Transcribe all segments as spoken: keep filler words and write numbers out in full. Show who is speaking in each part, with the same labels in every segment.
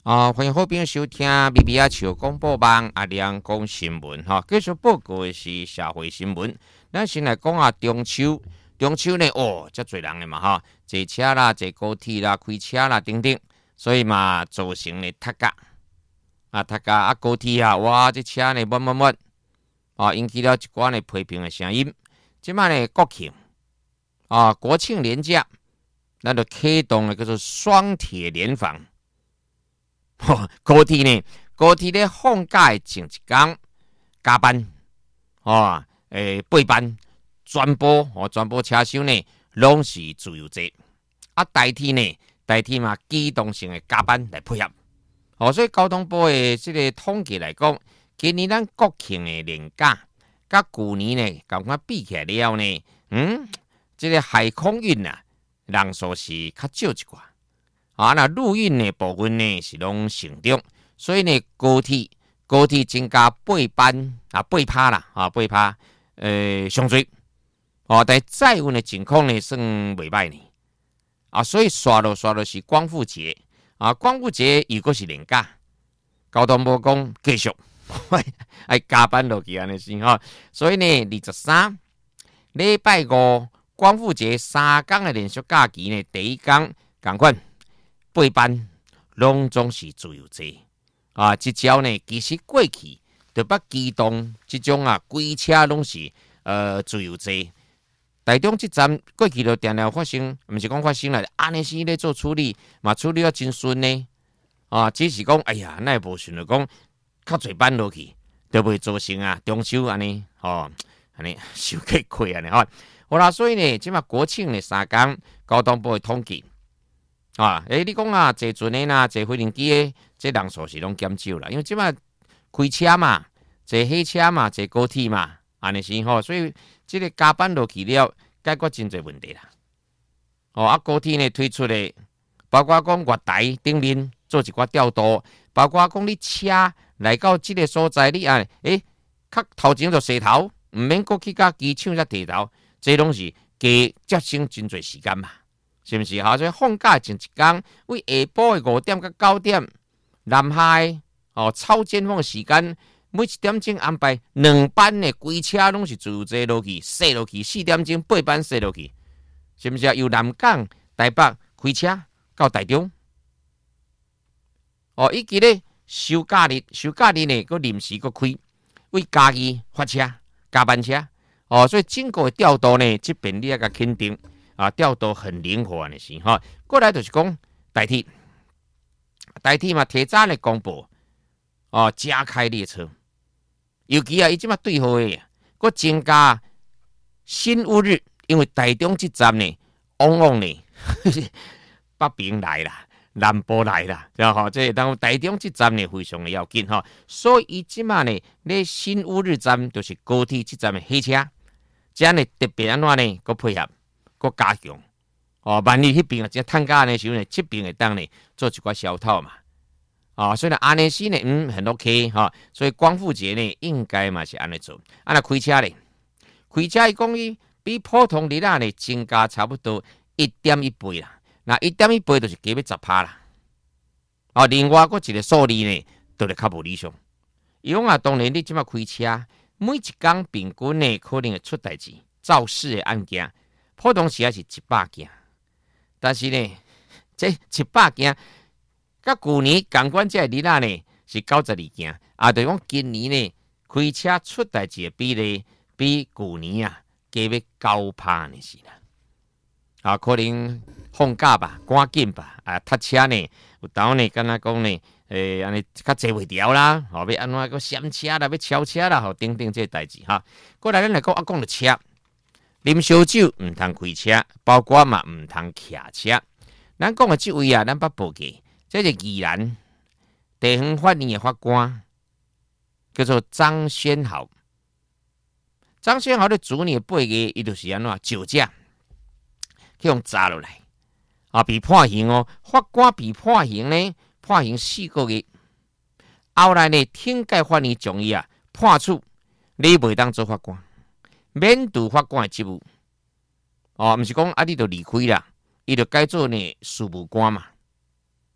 Speaker 1: 啊，欢迎好朋友收听 B B 啊笑广播网阿亮讲新闻哈。继续报告的是社会新闻。咱先来讲啊，中秋，中秋呢，哦，遮侪人的嘛哈，坐车啦、坐高铁啦、开车啦等等，所以嘛造成呢塞甲啊，塞甲啊高铁啊，哇，这车呢满满满，啊，引起了一寡呢批评的声音。即摆呢国庆啊，国庆连假，咱就启动了叫做双铁联防。高铁呢，高铁咧放假的前一天加班，哦，诶、八班，全部哦，全部车厢呢拢是自由座，啊，代替呢，代替嘛机动性的加班来配合，哦，所以交通部的这个统计来讲，今年咱国庆的年假，甲去年呢，共款比起来了呢，嗯，这个海空运啊，人数是较少一寡。啊，那陆运的部分呢是拢成长，所以呢高铁高铁增加八班啊八趴啦啊八趴，呃上水哦，但载运的情况呢算袂歹呢啊，所以刷落刷落是光复节啊，光复节如果是年假，交通部讲继续爱加班落去安尼先哈，所以呢二十三礼拜五光复节三天的连续假期呢，第一天同款。八班拢总是自由座啊！即招呢，其实过去就把机动即种啊，规车拢是呃自由座。台中即站过去就定定发生，毋是讲发生啦，安尼是咧做处理，嘛处理啊真顺呢。啊，只是讲哎呀，那无顺就讲较侪班落去，就袂造成啊中秋安尼吼安尼受气亏安尼吼。好啦，所以呢，即嘛国庆呢三天，交通部会统计。啊，诶、欸，你讲啊，坐船的啦，坐飞行机的，这人数是拢减少啦，因为即摆开车嘛，坐火车嘛，坐高铁嘛，安尼是吼，所以即个加班落去了，解决真侪问题啦。哦，啊，高铁呢推出的，包括讲月台顶面做一寡调度，包括讲你车来到即个所在，你啊，诶、欸，较头前就洗头，毋免过去甲机场才提头，这拢是加节省真侪时间嘛。是毋是哈？所以放假前一天，为下晡的五点到九点，南下哦超尖峰时间，每一点钟安排两班的规车拢是自由坐落去，驶落去四点钟八班驶落去，是毋是啊？由南港、台北开车到台中，哦，以及咧休假日，休假日呢，佮临时佮开，为家己发车、加班车，哦，所以整个的调度呢，这边你要甲肯定。啊，调度很灵活的是哈，过来就是讲代替代替嘛，提早来公布哦，加开列车，尤其啊，伊即马对号的，佮增加新乌日，因为台中这站呢，往往呢，北平来啦，南部来啦，对吼，这当台中这站呢非常的要紧哈，所以伊即马呢，咧新乌日站就是高铁这站的火车，这样呢特别安怎呢，佮配合。佮加强哦，万一迄边啊，即趁假呢时候呢，这边会当呢做一寡消套嘛，啊、哦，所以呢，安尼是呢，嗯，很 OK 哈、哦，所以光复节呢，应该嘛是安尼做。啊，那开车咧，开车伊讲伊比普通日啊呢增加差不多一点一倍啦，那一点一倍就是加要十趴啦。哦，另外佮一个数字呢，都是较无理想。伊讲啊，当然你即马开车，每一工平均呢可能会出代志，肇事的案件。普通时也是一百件，但是呢，这一百件，甲去年共款这日啊呢是九十二件，啊，就讲今年呢开车出代志的比例比去年啊加要九趴呢是啦。啊，可能放假吧，赶紧吧，啊，塞车呢有当呢，敢若讲呢，诶，安尼较坐袂牢啦，吼、哦，要安怎个闪车啦，要超车啦，吼，等等这代志哈。过来咱来讲啊，讲到车。啉烧酒唔通开车，包括嘛唔通骑车。咱讲的这位啊，咱捌报记，这是宜兰地方法院的法官，叫做张轩豪。张轩豪的主年八月，伊就是安怎酒驾，去用砸落来，啊，被判刑哦。法官被判刑呢，判刑四个月。后来呢，天界法院将伊啊判处，你袂当做法官。免除法官的职务，哦，毋是讲啊，你就离开啦，伊就改做呢事务官嘛。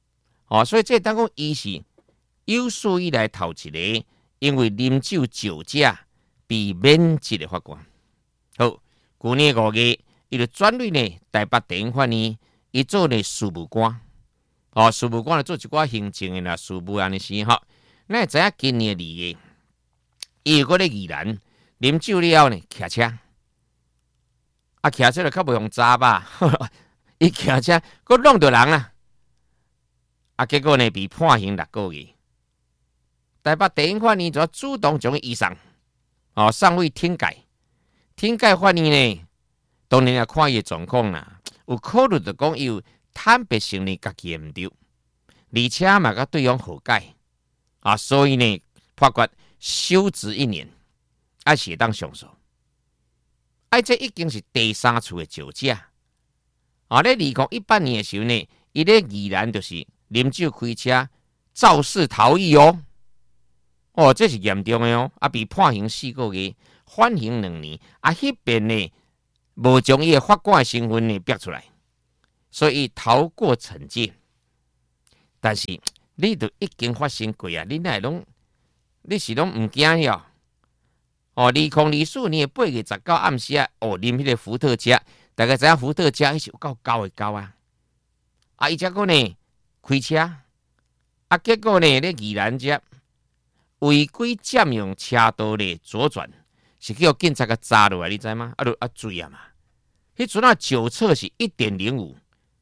Speaker 1: 哦，所以这当讲伊是有史以来头一个因为啉酒酒驾被免职的法官。好，去年五月，伊就转任呢台北地检法院，伊做呢事务官。哦，事务官就做一寡行政的啦，事务安尼是吼。咱会知影今年二月，伊又搁咧宜兰啉酒了后呢，骑车，啊骑车就较袂用查吧，伊骑车搁弄着人啦，啊结果呢被判刑六个月。台北地检法院就要主动将伊移送，哦送位天改，天改法院呢，当然也看伊状况啦，有考虑着讲伊有坦白承认家己的毋对，而且嘛甲对方和解。啊，所以呢，判决修职一年，啊是当上诉。啊，这已经是第三次的酒驾。啊，咧二零一八年的时候呢，伊咧宜兰就是啉酒开车肇事逃逸哦。哦，这是严重的哦。啊，被判刑四个月，缓刑两年。啊，迄边呢，无将伊的法官的身份呢逼出来，所以逃过惩戒。但是，你都已经发生过啊！你乃拢，你是拢唔惊了？哦，二零二四年八月十九暗时啊，哦，啉迄个伏特加，大家知影伏特加迄是有够高的高啊！啊，伊则个呢开车，啊，结果呢咧宜兰遮违规占用车道咧左转，是叫警察甲查落来，你知吗？啊，就啊罪啊嘛！迄阵啊酒测是一点零五，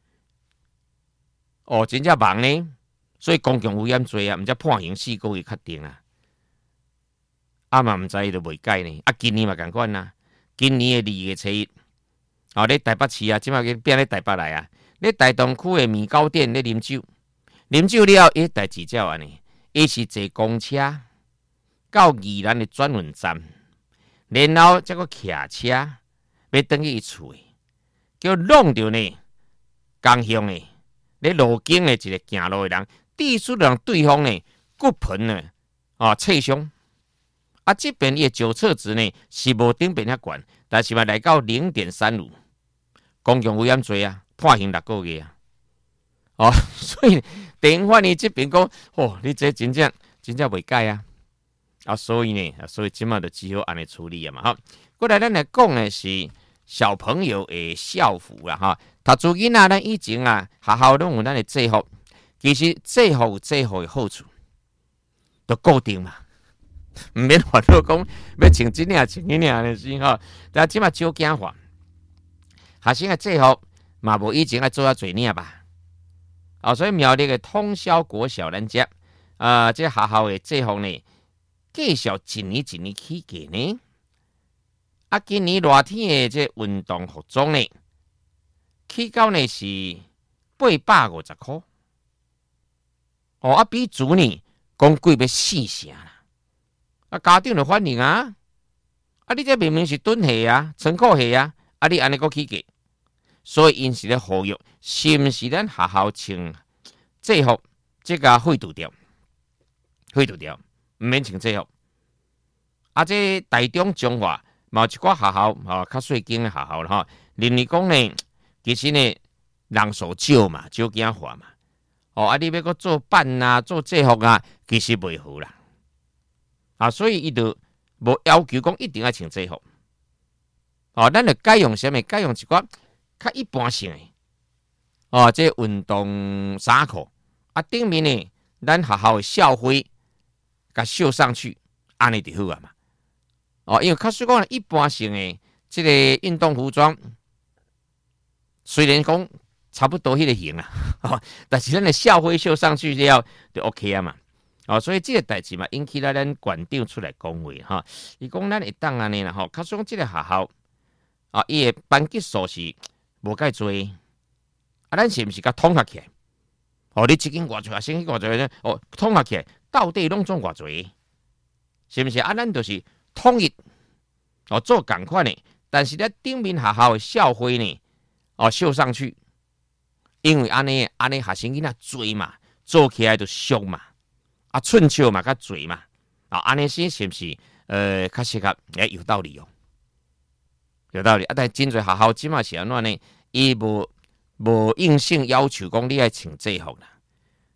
Speaker 1: 哦，真正忙呢。所以公共污染罪啊，毋则判刑四个月确定啊。啊嘛毋知伊就未改呢。啊，今年嘛共款啦。今年的二月初一，哦，咧台北市啊，即马变咧台北来啊。咧台东区的米糕店咧啉酒，啉酒了，伊代志照安尼，伊是坐公车到宜兰的转运站，然后再个骑车要等去伊厝，叫弄着呢，江乡的咧路径的一个行路的人。地出让对方呢骨盆呢啊侧伤，啊这边伊的酒测值呢是无顶边遐悬，但是嘛来到零点三五，公共污染罪啊，判刑六个月啊，哦，所以地检法院这边讲，哦，你这真正真正未改啊，啊，所以呢，所以即马就只好安尼处理啊嘛，哈。过来咱来讲的是小朋友的校服啦，哈，读书囡仔咱以前啊学校拢有咱的制服。其实制服有制服的好处，就固定嘛，唔免烦恼讲要穿这领穿那领的是吼。但即马少惊化，学生的制服嘛无以前爱做啊侪领吧。哦，所以苗栗的通霄国小咱遮啊，这学校的制服呢，继续一年一年起价呢。啊，今年热天的这运动服装呢，起到呢是八百五十块。哦，啊，比主呢讲贵要四成啦！啊，家长就反映啊，啊，你这明明是蹲鞋啊、长裤鞋啊，啊，你安尼个起价，所以因是咧呼吁，是毋是咱学校穿制服，即个废除掉，废除掉，毋免穿制服。啊，这台中中华嘛有一寡学校吼，较细间的学校啦吼，认为讲呢，其实呢人数少嘛，少惊化嘛。哦，啊！你要搁做办啊，做制服啊，其实袂好啦。啊，所以伊就无要求讲一定要穿制服。哦，咱就改用啥物？改用一寡较一般性的。哦，这运动衫裤啊，顶面呢，咱学校的校徽，甲绣上去，安尼就好啊嘛。哦，因为较说讲一般性的这个运动服装，虽然讲。差不多迄个型啊，哦，但是咱的校徽绣上去了就 OK 啊嘛，哦，所以这个代志嘛，引起了咱馆长出来讲话哈。伊讲咱会当安尼啦吼，较说这个学校啊，伊的班级数是无介多，啊，咱是毋是甲统合起来？哦，你一间偌侪学生，偌侪哦，统合起来到底拢总偌侪？是毋是啊？咱就是统一哦，做共款的，但是咧顶面学校的校徽呢，哦，绣上去。因为安尼安尼学生囡仔多嘛，做起来就俗嘛，啊寸笑嘛较多嘛，啊安尼先是毋是呃较适合？诶，有道理哦，有道理。啊，但真侪学校即嘛是安怎呢？伊无无硬性要求讲你爱穿制服啦，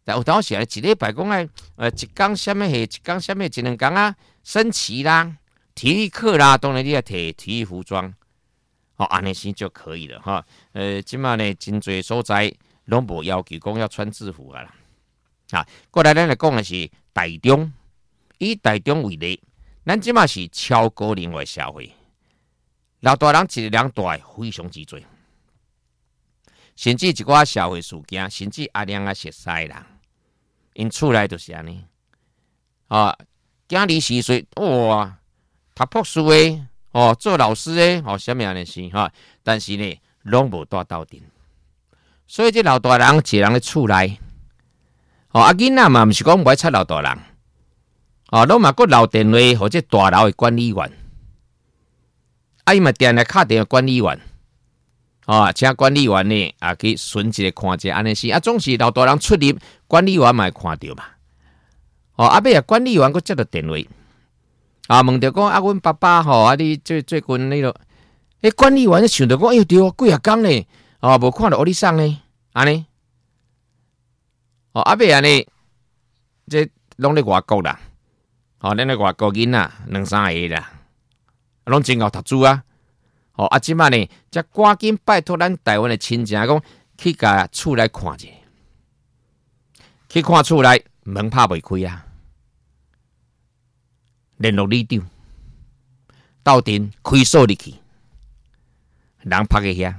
Speaker 1: 但有当时啊，一礼拜讲哎，呃，一工什么系，一工什么，一两工啊，升旗啦，体育课啦，当然你要摕体育服装，哦，安尼先就可以了哈。呃，即马呢，真侪所在拢无要求讲要穿制服啊啦。啊，过来咱来讲的是台中，以台中为例，咱即马是超高龄化社会，老大人一日两大非常之多，甚至一寡社会事件，甚至阿娘啊熟悉人。因厝内就是安尼，啊，囝儿四岁，哇，读博士诶，哦，做老师诶，哦，什么样的事哈？但是呢，拢无带斗阵，所以这老大人一个人咧厝内，哦，啊囡仔嘛，毋是讲唔爱插老大人，哦，拢嘛阁留电话或者大楼的管理员，啊，伊嘛定来敲电话管理员。哦，请管理员呢，啊去顺一个看一下安尼是，啊总是老大人出入，管理员嘛会看到嘛。哦，啊尾啊管理员佫接到电话，啊问着讲啊，阮爸爸吼，啊你最最近迄落，迄管理员想着讲，哎呦对哦，几啊工呢，哦无看到屋里送呢，安尼，哦啊尾安尼，这拢咧外国啦，哦咱咧外国囡仔两三个啦，拢真够读书啊。哦，啊，即摆呢，则赶紧拜托咱台湾的亲戚讲，去甲厝来看者，去看厝内门拍袂开啊，联络里长，斗阵开锁入去，人拍个遐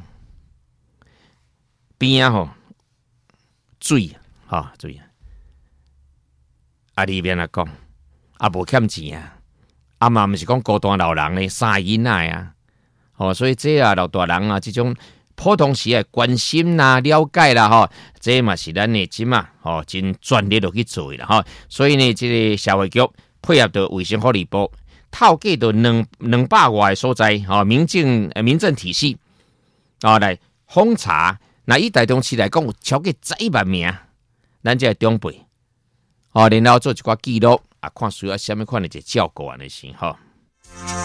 Speaker 1: 边啊吼水啊，水啊，啊里面啊讲，啊无欠钱啊，啊嘛毋是讲孤单老人呢，三个囡仔啊。哦，所以这啊老大人啊，这种普通时的关心啦、了解啦，吼，这嘛是咱的真嘛，吼，真专业落去做的啦，吼。所以呢，这个社会局配合着卫生福利部，透过着两两百外的所在，吼，民政呃民政体系，啊来访查，那以台中市来讲，有超过十一万名，咱这长辈，哦，然后做一寡记录，啊，看需要什么款的一个照顾安尼先，吼。